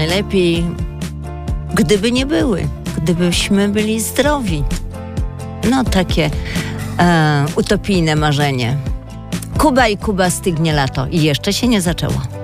najlepiej, gdyby nie były, gdybyśmy byli zdrowi. No takie utopijne marzenie. Kuba i Kuba, stygnie lato i jeszcze się nie zaczęło.